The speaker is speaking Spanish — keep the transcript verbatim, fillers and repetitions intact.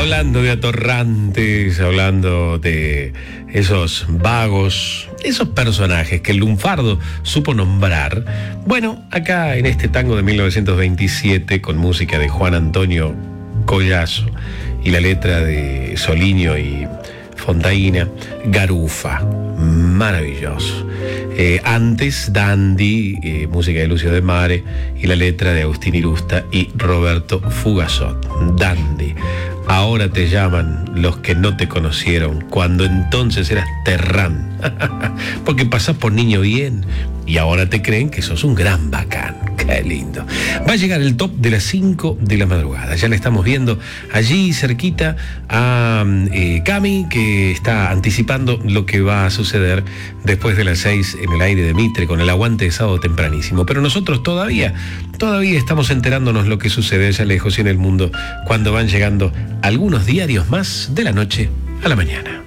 Hablando de atorrantes, hablando de esos vagos, esos personajes que el lunfardo supo nombrar. Bueno, acá en este tango de mil novecientos veintisiete, con música de Juan Antonio Collazo y la letra de Soliño y Fontaina, Garufa, maravilloso. Eh, antes, Dandy, eh, música de Lucio de Mare y la letra de Agustín Irusta y Roberto Fugazot. Dandy. Ahora te llaman los que no te conocieron, cuando entonces eras terrán. Porque pasás por niño bien y ahora te creen que sos un gran bacán. Qué lindo. Va a llegar el top de las cinco de la madrugada. Ya le estamos viendo allí cerquita a eh, Cami, que está anticipando lo que va a suceder después de las seis en el aire de Mitre, con el aguante de sábado tempranísimo. Pero nosotros todavía, todavía estamos enterándonos lo que sucede allá lejos y en el mundo, cuando van llegando algunos diarios más de la noche a la mañana.